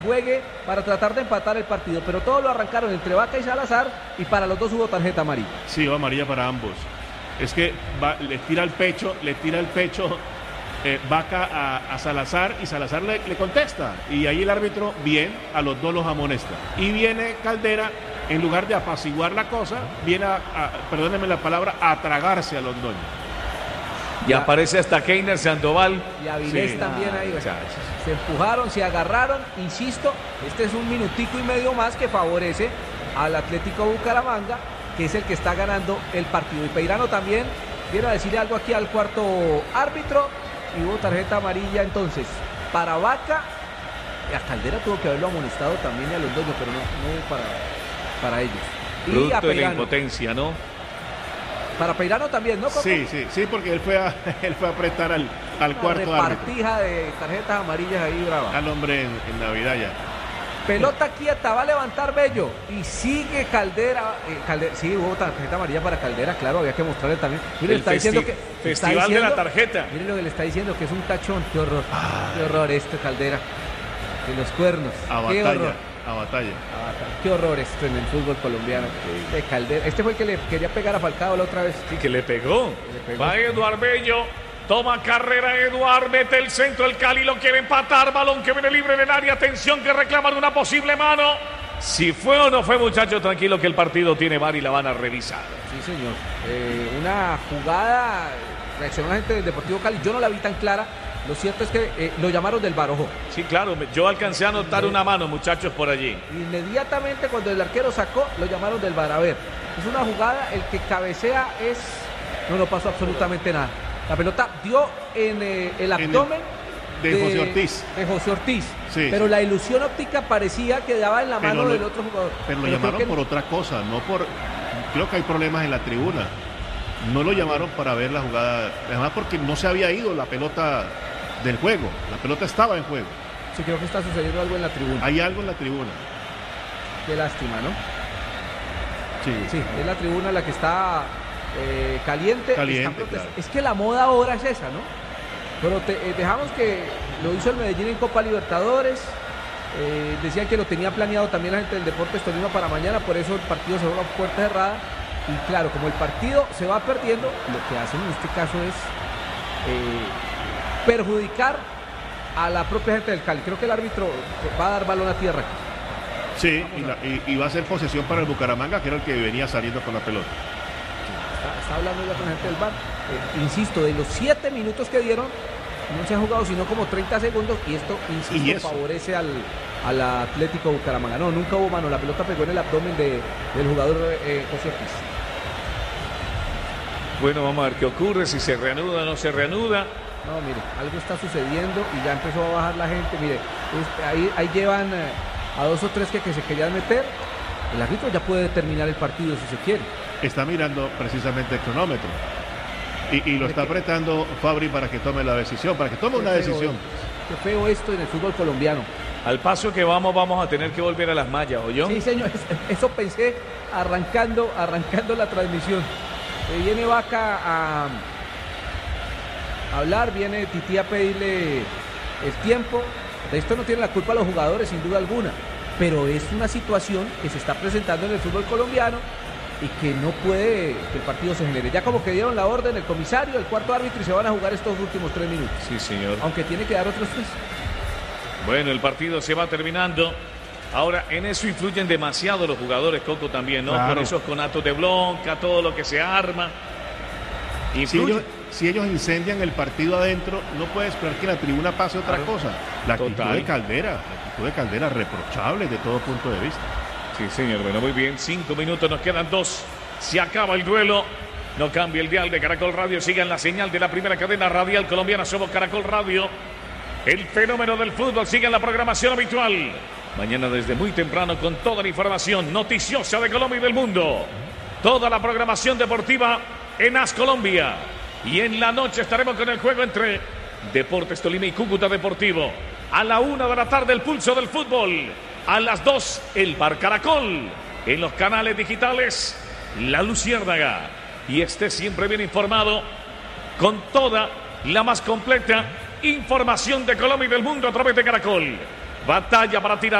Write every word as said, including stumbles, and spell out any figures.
juegue para tratar de empatar el partido, pero todo lo arrancaron entre Vaca y Salazar y para los dos hubo tarjeta amarilla. Sí, hubo amarilla para ambos. Es que va, le tira el pecho, le tira el pecho eh, Vaca a, a Salazar y Salazar le, le contesta y ahí el árbitro bien a los dos los amonesta. Y viene Caldera, en lugar de apaciguar la cosa, viene a, a perdónenme la palabra, a tragarse a Londoño. Y aparece hasta Keiner Sandoval. Y Avilés sí. también ahí. Ah, se empujaron, se agarraron. Insisto, este es un minutico y medio más que favorece al Atlético Bucaramanga, que es el que está ganando el partido. Y Peirano también viene a decirle algo aquí al cuarto árbitro. Y hubo tarjeta amarilla entonces para Vaca. A Caldera tuvo que haberlo amonestado también y a Londoño, pero no, no para, para ellos. Y producto a de la impotencia, ¿no? Para Peirano también, ¿no, Coco? Sí, sí, sí, porque él fue a, él fue a apretar al, al cuarto árbitro. Repartija de tarjetas amarillas ahí, brava. Al hombre en, en Navidad ya. Pelota quieta, va a levantar Bello. Y sigue Caldera. Eh, Caldera sí, hubo tarjeta amarilla para Caldera, claro, había que mostrarle también. Mire, está diciendo que. Festival está diciendo, de la tarjeta. Mire lo que le está diciendo, que es un tachón. Qué horror. Ah. Qué horror esto, Caldera. De los cuernos. A Qué batalla. horror. A batalla. Ah, qué horror esto en el fútbol colombiano. Sí. De Caldera. Este fue el que le quería pegar a Falcao la otra vez. Sí, que le pegó. Le pegó. Va Eduard Bello. Toma carrera Eduard, mete el centro, el Cali lo quiere empatar, balón que viene libre en el área, atención que reclaman una posible mano. Si fue o no fue, muchachos, tranquilo que el partido tiene V A R y la van a revisar. Sí, señor. Eh, una jugada, reaccionó la gente del Deportivo Cali, yo no la vi tan clara. Lo cierto es que eh, lo llamaron del VAR, ojo. Sí, claro, yo alcancé a notar una mano, muchachos, por allí. Inmediatamente cuando el arquero sacó, lo llamaron del VAR. A ver, es una jugada, el que cabecea es... No, no pasó absolutamente nada. La pelota dio en eh, el abdomen el, de, de José Ortiz. De José Ortiz. Sí, pero sí. La ilusión óptica parecía que daba en la mano lo, del otro jugador. Pero lo pero llamaron que... por otra cosa, no por... Creo que hay problemas en la tribuna. No lo llamaron para ver la jugada, además porque no se había ido la pelota del juego. La pelota estaba en juego. Sí, creo que está sucediendo algo en la tribuna. Hay algo en la tribuna. Qué lástima, ¿no? Sí. Sí, es la tribuna la que está... Eh, caliente, caliente claro. Es que la moda ahora es esa, ¿no? Pero te, eh, dejamos que lo hizo el Medellín en Copa Libertadores. eh, decían que lo tenía planeado también la gente del Deportes Tolima para mañana, por eso el partido se va a puerta cerrada. Y claro, como el partido se va perdiendo, lo que hacen en este caso es eh, perjudicar a la propia gente del Cali. Creo que el árbitro va a dar balón a tierra aquí. Sí, y, la, y, y va a ser posesión para el Bucaramanga, que era el que venía saliendo con la pelota. Está, está hablando ya con la gente del V A R. Eh, insisto, de los siete minutos que dieron, no se han jugado sino como treinta segundos y esto, insisto, ¿Y favorece al, al Atlético Bucaramanga. No, nunca hubo mano, la pelota pegó en el abdomen de, del jugador eh, José Ortiz. Bueno, vamos a ver qué ocurre, si se reanuda o no se reanuda. No, mire, algo está sucediendo y ya empezó a bajar la gente. Mire, es, ahí, ahí llevan eh, a dos o tres que, que se querían meter. El árbitro ya puede terminar el partido si se quiere. Está mirando precisamente el cronómetro y, y lo está apretando Fabri para que tome la decisión, para que tome una decisión. Qué feo esto en el fútbol colombiano. Al paso que vamos, vamos a tener que volver a las mallas, ¿oyó? Sí, señor, eso pensé arrancando, arrancando la transmisión. Eh, viene Vaca a, a hablar, viene Tití a pedirle el tiempo. De esto no tiene la culpa los jugadores, sin duda alguna, pero es una situación que se está presentando en el fútbol colombiano y que no puede que el partido se genere. Ya como que dieron la orden el comisario, el cuarto árbitro, y se van a jugar estos últimos tres minutos. Sí, señor. Aunque tiene que dar otros tres. Bueno, el partido se va terminando. Ahora, en eso influyen demasiado los jugadores, Coco, también, ¿no? Claro. Con esos conatos de bronca, todo lo que se arma. Si ellos, si ellos incendian el partido adentro, no puede esperar que en la tribuna pase otra claro. cosa. La actitud Total. de Caldera, la actitud de Caldera reprochable de todo punto de vista. Sí, señor, bueno, muy bien, cinco minutos, nos quedan dos, se acaba el duelo, no cambia el dial de Caracol Radio, sigan la señal de la primera cadena radial colombiana, somos Caracol Radio, el fenómeno del fútbol, sigan la programación habitual, mañana desde muy temprano con toda la información noticiosa de Colombia y del mundo, toda la programación deportiva en AS Colombia, y en la noche estaremos con el juego entre Deportes Tolima y Cúcuta Deportivo, a la una de la tarde el pulso del fútbol. A las dos, el Bar Caracol. En los canales digitales, La Luciérnaga. Y esté siempre bien informado con toda la más completa información de Colombia y del mundo a través de Caracol. Batalla para tirar.